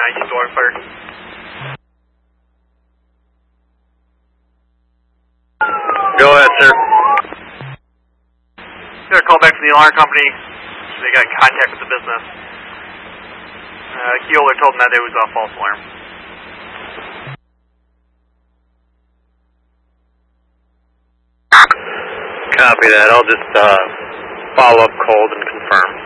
use water fire. Go ahead, sir. Got a call back from the alarm company. They got in contact with the business. Keoler told them that it was a false alarm. Copy that. I'll just follow up cold and confirm.